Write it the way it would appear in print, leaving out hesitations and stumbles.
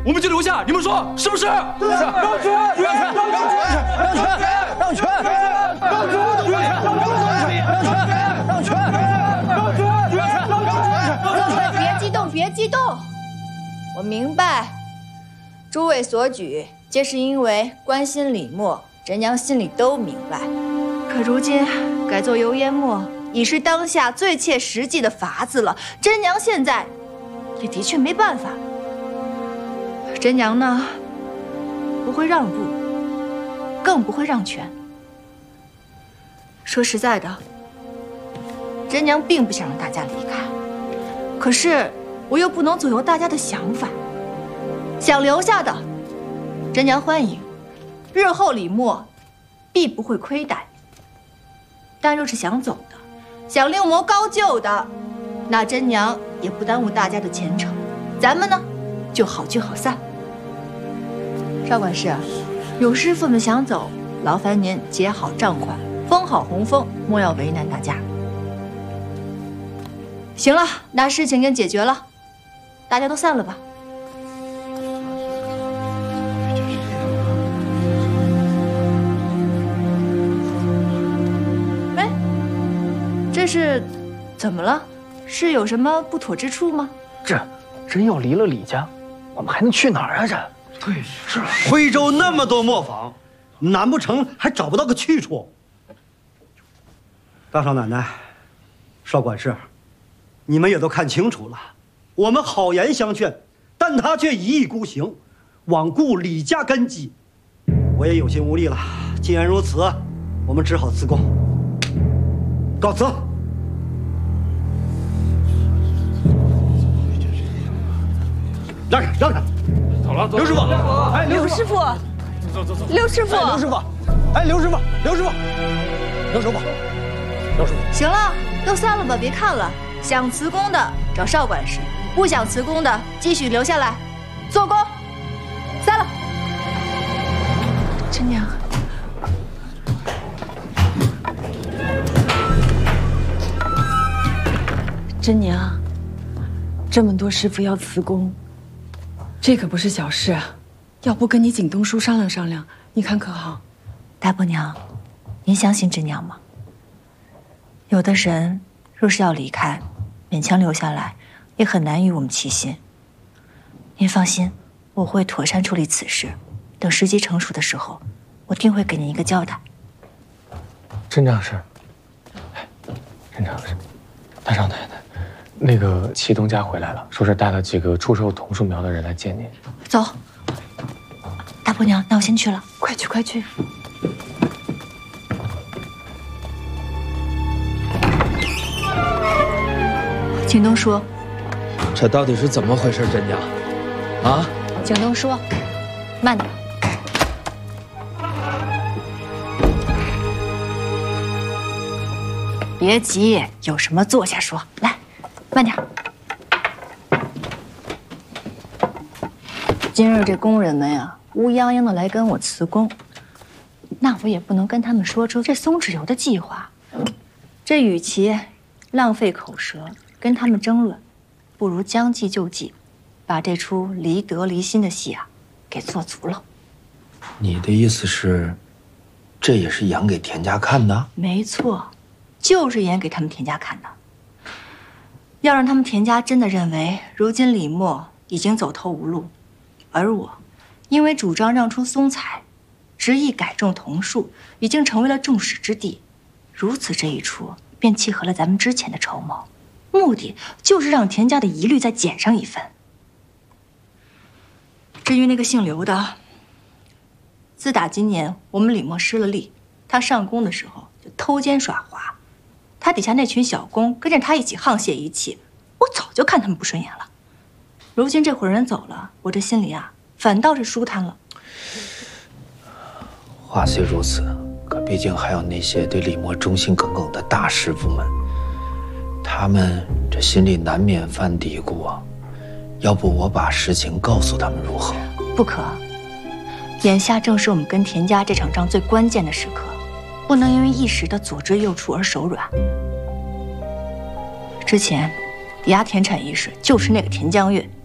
我们就留下，你们说是不是？ 让权！ 别激动，我明白，诸位所举皆是因为关心李默，朕娘心里都明白。可如今改做油烟墨，已是当下最切实际的法子了。朕娘现在也的确没办法。朕娘呢，不会让步，更不会让权。说实在的，朕娘并不想让大家离开，可是我又不能左右大家的想法。想留下的，朕娘欢迎，日后李默必不会亏待。但若是想走的，想另谋高就的，那朕娘也不耽误大家的前程。咱们呢，就好聚好散。少管事，有师傅们想走，劳烦您结好账款，封好红封，莫要为难大家。行了，那事情已经解决了，大家都散了吧。哎，这是怎么了？是有什么不妥之处吗？ 这真要离了李家，我们还能去哪儿啊？这对，是徽州那么多磨坊，难不成还找不到个去处？大少奶奶，少管事，你们也都看清楚了，我们好言相劝，但他却一意孤行，罔顾李家根基，我也有心无力了。既然如此，我们只好辞工，告辞。让开，让开！ 走了， 刘师傅，哎， 刘师傅， 走， 刘师傅， 刘师傅，哎，刘师傅，刘师傅，刘师傅，刘师傅， 行了，都散了吧，别看了。想辞工的找少管事，不想辞工的继续留下来做工。散了。 真娘，真娘，这么多师傅要辞工，这可不是小事啊！要不跟你景东叔商量商量，你看可好？ 大伯娘，您相信真娘吗？有的人若是要离开，勉强留下来，也很难与我们齐心。您放心，我会妥善处理此事。等时机成熟的时候，我定会给您一个交代。 真这样是，哎，真这样是，大少奶奶，那个祁东家回来了，说是带了几个出售桐树苗的人来见您。 走，大伯娘，那我先去了。 快去，快去！ 景东叔， 这到底是怎么回事，真娘？啊？ 景东叔，慢点。别急，有什么坐下说。来，慢点。今日这工人们呀，乌泱泱的来跟我辞工，那我也不能跟他们说出这松脂油的计划。这与其浪费口舌跟他们争论，不如将计就计，把这出离德离心的戏啊，给做足了。 你的意思是，这也是演给田家看的？ 没错，就是演给他们田家看的。要让他们田家真的认为，如今李默已经走投无路，而我因为主张让出松彩，执意改种桐树，已经成为了众矢之的。如此这一出，便契合了咱们之前的筹谋，目的就是让田家的疑虑再减上一分。至于那个姓刘的，自打今年我们李默失了利，他上工的时候就偷奸耍滑，他底下那群小工跟着他一起沆瀣一气，我早就看他们不顺眼了。如今这伙人走了，我这心里啊，反倒是舒坦了。 话虽如此，可毕竟还有那些对李默忠心耿耿的大师傅们，他们这心里难免犯嘀咕啊。要不我把实情告诉他们如何？ 不可，眼下正是我们跟田家这场仗最关键的时刻，不能因为一时的左支右绌而手软。之前抵押田产一事，就是那个田江月